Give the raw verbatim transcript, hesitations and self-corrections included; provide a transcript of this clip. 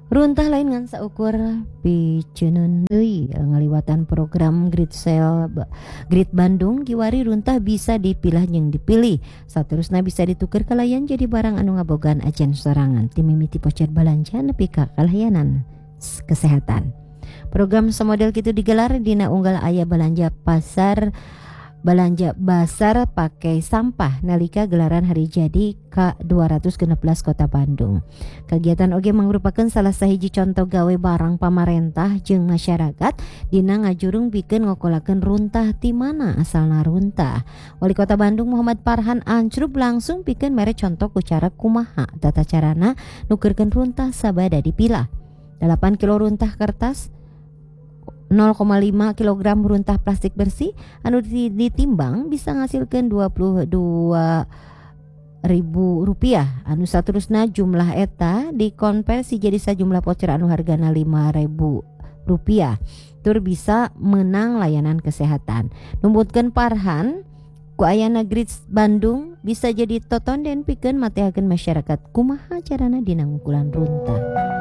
Runtah lain ngan saukur piceunun deui ngaliwatan program Grid Sale Grid Bandung kiwari runtah bisa dipilah jeung dipilih. Saterusna bisa ditukar kalayan jadi barang anu ngabogaan ajen sorangan. Ti mimiti voucher balanja nepi ka kalayanan kesehatan. Program samodel kitu digelar dina unggal aya balanja pasar balanja basar pakai sampah nalika gelaran hari jadi K dua ratus enam belas Kota Bandung. Kegiatan oge merupakan salah sahiji contoh gawe barang pamarentah jeung masyarakat dina ngajurung pikeun ngokolakeun runtah ti mana asalna runtah. Wali Kota Bandung Muhammad Farhan Ancrub langsung pikeun mere contoh ku cara kumaha tata carana nukeurkeun runtah sabada dipilah. delapan kilo runtah kertas, nol koma lima kilogram runtah plastik bersih anu ditimbang bisa ngasilkan dua puluh dua ribu rupiah. Anu saterusna jumlah eta dikonversi jadi sajumlah voucher anu hargana lima ribu rupiah. Tur bisa menang layanan kesehatan. Numbutkeun Farhan ku ayana Grid Bandung bisa jadi totonden pikeun matehakeun masyarakat kumaha carana dina ngukulan runtah.